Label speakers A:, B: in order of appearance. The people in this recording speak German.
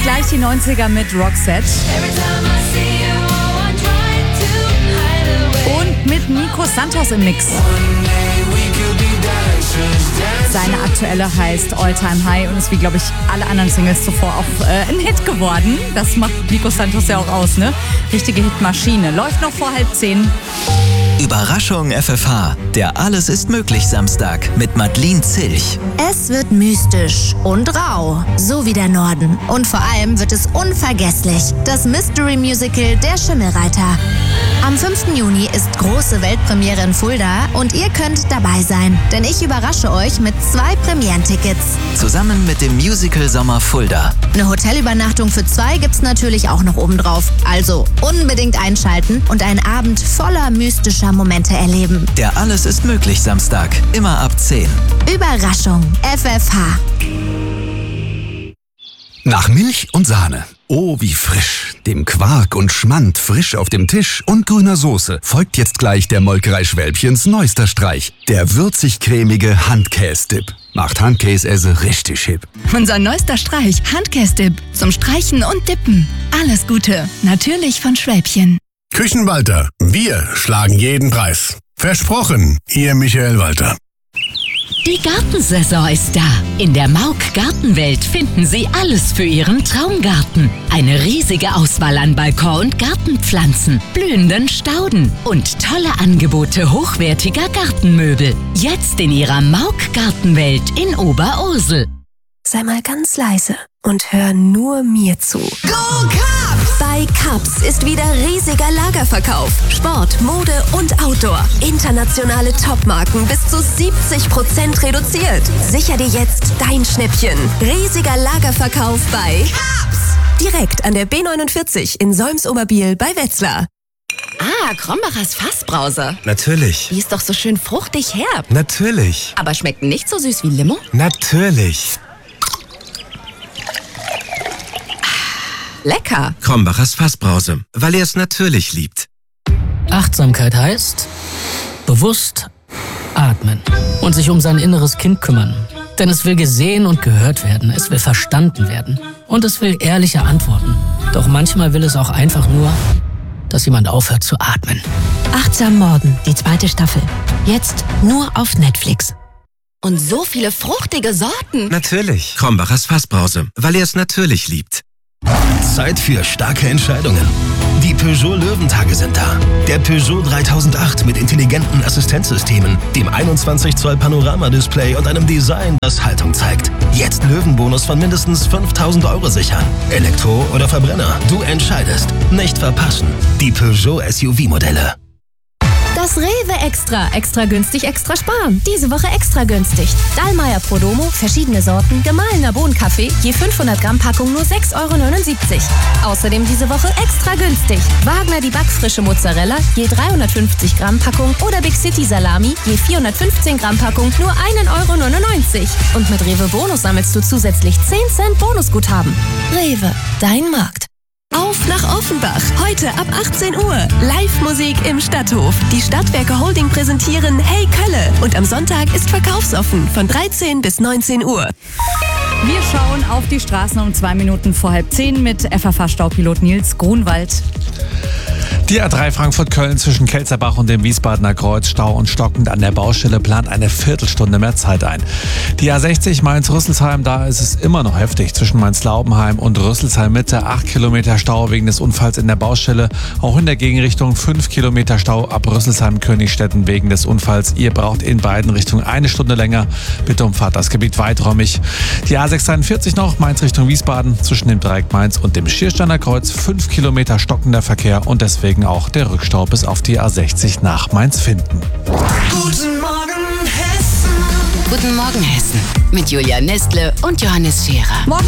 A: gleich die 90er mit Roxette. Und mit Nico Santos im Mix. Seine aktuelle heißt All Time High und ist wie, glaube ich, alle anderen Singles zuvor auch ein Hit geworden. Das macht Nico Santos ja auch aus, ne? Richtige Hitmaschine. Läuft noch vor 9:30.
B: Überraschung FFH, der Alles ist möglich Samstag mit Madeleine Zilch.
C: Es wird mystisch und rau, so wie der Norden. Und vor allem wird es unvergesslich. Das Mystery Musical Der Schimmelreiter. Am 5. Juni ist große Weltpremiere in Fulda und ihr könnt dabei sein. Denn ich überrasche euch mit 2 Premierentickets.
B: Zusammen mit dem Musical Sommer Fulda.
C: Eine Hotelübernachtung für 2 gibt's natürlich auch noch obendrauf. Also unbedingt einschalten und einen Abend voller mystischer Momente erleben.
B: Der Alles ist möglich Samstag, immer ab 10.
C: Überraschung FFH.
D: Nach Milch und Sahne. Oh, wie frisch. Dem Quark und Schmand frisch auf dem Tisch und grüner Soße folgt jetzt gleich der Molkerei Schwälbchens neuester Streich. Der würzig-cremige Handkäse-Dip. Macht Handkäse richtig hip.
E: Unser neuester Streich, Handkäse-Dip. Zum Streichen und Dippen. Alles Gute. Natürlich von Schwälbchen.
F: Küchenwalter. Wir schlagen jeden Preis. Versprochen, Ihr Michael Walter.
G: Die Gartensaison ist da. In der Mauk Gartenwelt finden Sie alles für Ihren Traumgarten. Eine riesige Auswahl an Balkon- und Gartenpflanzen, blühenden Stauden und tolle Angebote hochwertiger Gartenmöbel. Jetzt in Ihrer Mauk Gartenwelt in Oberursel.
H: Sei mal ganz leise und hör nur mir zu.
I: Go Cubs!
H: Bei Cubs ist wieder riesiger Lagerverkauf. Sport, Mode und Outdoor. Internationale Topmarken bis zu 70% reduziert. Sicher dir jetzt dein Schnäppchen. Riesiger Lagerverkauf bei
I: Cubs!
H: Direkt an der B49 in Solms-Oberbiel bei Wetzlar.
J: Ah, Krombacher Fassbrause.
K: Natürlich.
J: Die ist doch so schön fruchtig herb.
K: Natürlich.
J: Aber schmeckt nicht so süß wie Limo?
K: Natürlich.
J: Lecker.
K: Krombachers Fassbrause, weil er es natürlich liebt.
L: Achtsamkeit heißt bewusst atmen und sich um sein inneres Kind kümmern. Denn es will gesehen und gehört werden, es will verstanden werden und es will ehrliche Antworten. Doch manchmal will es auch einfach nur, dass jemand aufhört zu atmen.
M: Achtsam Morden, die 2. Staffel. Jetzt nur auf Netflix.
J: Und so viele fruchtige Sorten.
K: Natürlich. Krombachers Fassbrause, weil er es natürlich liebt.
N: Zeit für starke Entscheidungen. Die Peugeot Löwentage sind da. Der Peugeot 3008 mit intelligenten Assistenzsystemen, dem 21 Zoll Panoramadisplay und einem Design, das Haltung zeigt. Jetzt Löwenbonus von mindestens 5.000 € sichern. Elektro oder Verbrenner, du entscheidest. Nicht verpassen. Die Peugeot SUV-Modelle.
O: Das Rewe Extra. Extra günstig, extra sparen. Diese Woche extra günstig. Dallmayr Prodomo, verschiedene Sorten, gemahlener Bohnenkaffee, je 500 Gramm Packung nur 6,79 €. Außerdem diese Woche extra günstig. Wagner die backfrische Mozzarella, je 350 Gramm Packung oder Big City Salami, je 415 Gramm Packung nur 1,99 €. Und mit Rewe Bonus sammelst du zusätzlich 10 Cent Bonusguthaben. Rewe, dein Markt.
H: Auf nach Offenbach. Heute ab 18 Uhr. Live-Musik im Stadthof. Die Stadtwerke Holding präsentieren Hey Kölle. Und am Sonntag ist verkaufsoffen von 13 bis 19 Uhr.
A: Wir schauen auf die Straßen um 2 Minuten vor 9:30 mit FFH-Staupilot Nils Grunwald.
P: Die A3 Frankfurt-Köln zwischen Kelzerbach und dem Wiesbadener Kreuz, Stau und stockend an der Baustelle, plant eine Viertelstunde mehr Zeit ein. Die A60 Mainz-Rüsselsheim, da ist es immer noch heftig zwischen Mainz-Laubenheim und Rüsselsheim-Mitte. 8 Kilometer Stau wegen des Unfalls in der Baustelle. Auch in der Gegenrichtung 5 Kilometer Stau ab Rüsselsheim-Königstetten wegen des Unfalls. Ihr braucht in beiden Richtungen 1 Stunde länger. Bitte umfahrt das Gebiet weiträumig. Die A641 noch, Mainz Richtung Wiesbaden, zwischen dem Dreieck Mainz und dem Schiersteiner Kreuz. 5 Kilometer stockender Verkehr und deswegen auch der Rückstau bis auf die A60 nach Mainz-Finden.
I: Guten Morgen, Hessen.
G: Guten Morgen, Hessen. Mit Julia Nestle und Johannes Scherer.
A: Morgen